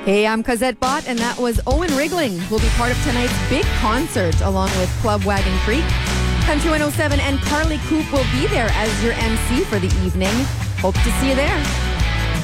Hey, I'm Cosette Bott, and that was Owen Rigling, who will be part of tonight's big concert along with Club Wagon Creek. Country 107 and Carly Coop will be there as your MC for the evening. Hope to see you there.